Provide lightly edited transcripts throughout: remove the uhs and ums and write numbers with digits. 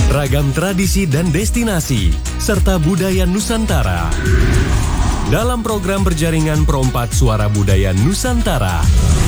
Ragam tradisi dan destinasi, serta budaya Nusantara. Dalam program berjaringan Perompak Suara Budaya Nusantara.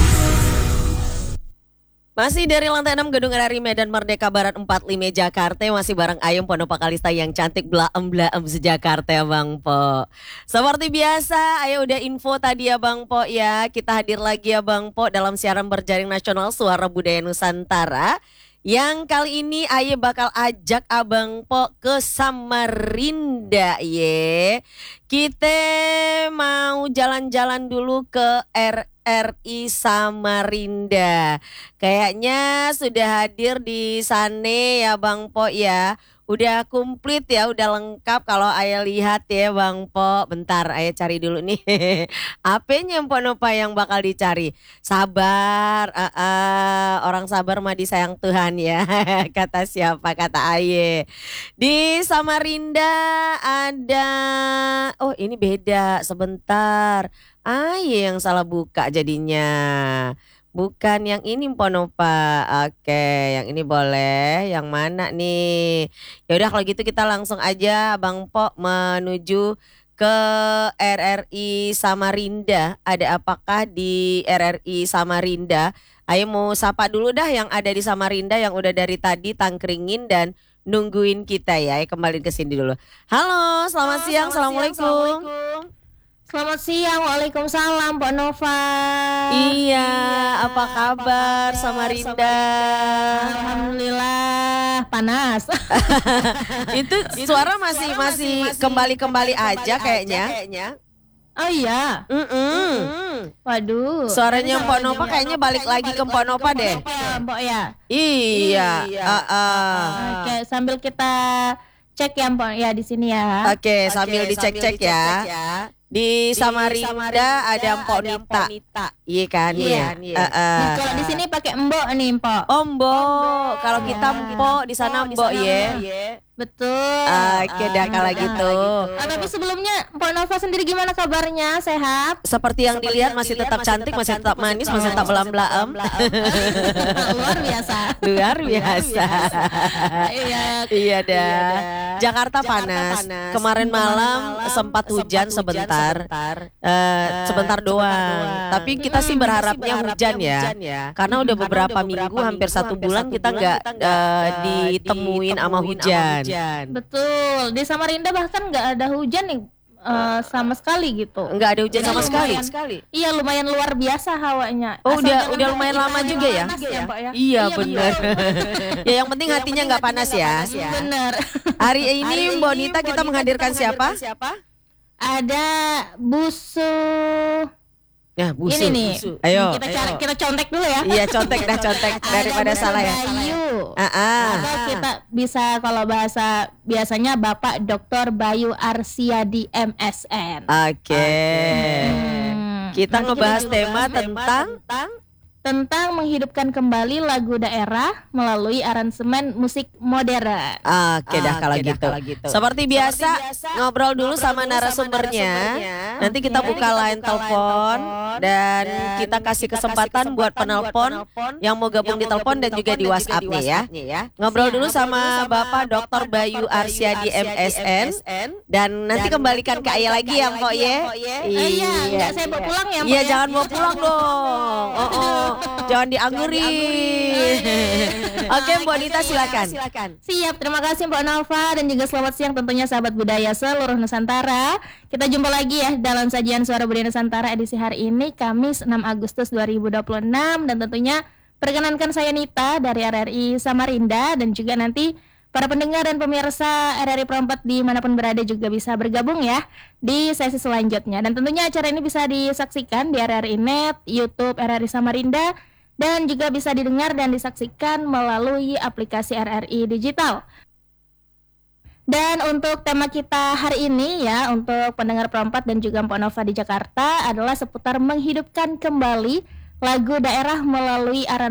Masih dari lantai 6 Gedung RRI Medan Merdeka Barat 45 Jakarta, masih bareng Ayem Pondoh Pakalista yang cantik blaem-blaem se-Jakarta ya Bang Po. Seperti biasa, ayo udah info tadi ya Bang Po ya. Kita hadir lagi ya Bang Po dalam siaran berjaring nasional Suara Budaya Nusantara. Yang kali ini Aye bakal ajak Abang Po ke Samarinda ye. Kita mau jalan-jalan dulu ke RRI Samarinda. Kayaknya sudah hadir di sana ya Bang Po ya. Udah komplit ya, udah lengkap kalau Aye lihat ya Bang Po. Bentar Aye cari dulu nih. Apanya Empo-Nopa yang bakal dicari? Sabar, orang sabar mah disayang Tuhan ya. Kata siapa? Kata Aye. Di Samarinda ada, oh ini beda, sebentar. Aye yang salah buka jadinya. Bukan yang ini Empo-Nopa. Oke, yang ini boleh. Yang mana nih? Ya udah kalau gitu kita langsung aja Bang Po menuju ke RRI Samarinda. Ada apakah di RRI Samarinda? Ayo mau sapa dulu dah yang ada di Samarinda yang udah dari tadi tangkringin dan nungguin kita ya. Ayo kembali ke sini dulu. Halo, selamat siang. Assalamualaikum. Selamat siang, waalaikumsalam Mbak Nova. Iya, apa kabar Samarinda? Alhamdulillah panas. Itu suara masih kembali aja kayaknya. Oh iya. Waduh. Suaranya Mbak Nova kayaknya balik lagi ke Mbak Nova deh. Mbak ya. Iya. Oke, sambil kita cek ya Mbak ya di sini ya. Oke, sambil dicek-cek ya. Di Samarinda ada Mpok Nita. Iya kan? Iya. Kalau di sini pakai Mbok nih, Mbok. Oh, Mbok. Kalau kita Mpok, di sana Mbok ya. Betul. Oke dah kalau gitu. Tapi sebelumnya Mbok Nova sendiri gimana kabarnya? Sehat? Seperti yang dilihat masih tetap cantik, masih tetap manis, masih tetap belam-belam. Luar biasa. Luar biasa. Iya dah. Jakarta panas. Kemarin malam sempat hujan sebentar. Sebentar doang. Tapi kita sih berharapnya hujan ya. Karena udah beberapa minggu, hampir 1 bulan kita nggak ditemuin sama hujan. Betul. Di Samarinda bahkan nggak ada hujan nih. Sama sekali gitu. Nggak ada hujan sama sekali. Iya, lumayan luar biasa hawanya. Oh, udah lumayan lama juga ya? Iya benar. Ya yang penting hatinya nggak panas ya. Benar. Hari ini Mbak Nita kita menghadirkan siapa? Ada Busu. Ya, Busu. Ini nih. Ayo. Kita contek dulu ya. Iya, contek daripada salah ya. Bayu. Atau kita bisa kalau bahasa biasanya Bapak Dr. Bayu Arsiadi MSN. Oke. Kita ngebahas tema tentang menghidupkan kembali lagu daerah melalui aransemen musik modern. Oke dah kalau gitu. Seperti biasa ngobrol dulu sama narasumbernya. Nanti kita buka line telepon dan kita kasih kesempatan buat penelpon yang mau gabung di telepon dan juga di WhatsApp nih ya. Ngobrol dulu sama Bapak Dr. Bayu Arsiadi MSN dan nanti kembalikan ke Ayah lagi ya Mpok ya. Iya, enggak saya bawa pulang ya Mpok. Iya, jangan bawa pulang dong. Jangan dianggurin. Oke, Mbak Nita silakan. Siap, terima kasih Mbak Nova dan juga selamat siang tentunya sahabat budaya seluruh Nusantara. Kita jumpa lagi ya dalam sajian Suara Budaya Nusantara edisi hari ini Kamis 6 Agustus 2026 dan tentunya perkenankan saya Nita dari RRI Samarinda dan juga nanti para pendengar dan pemirsa RRI Perompak dimanapun berada juga bisa bergabung ya di sesi selanjutnya. Dan tentunya acara ini bisa disaksikan di RRI Net, YouTube RRI Samarinda, dan juga bisa didengar dan disaksikan melalui aplikasi RRI Digital. Dan untuk tema kita hari ini ya, untuk pendengar Perompak dan juga Mpok Nova di Jakarta adalah seputar menghidupkan kembali lagu daerah melalui aransemen